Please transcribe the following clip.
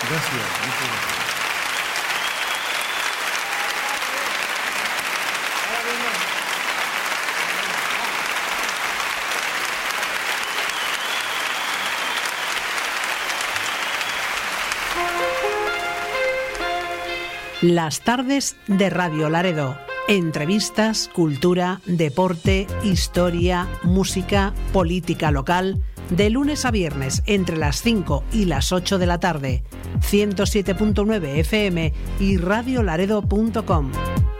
Gracias, muchas gracias. Las tardes de Radio Laredo. Entrevistas, cultura, deporte, historia, música, política local. De lunes a viernes entre las 5 y las 8 de la tarde. 107.9 FM y radiolaredo.com.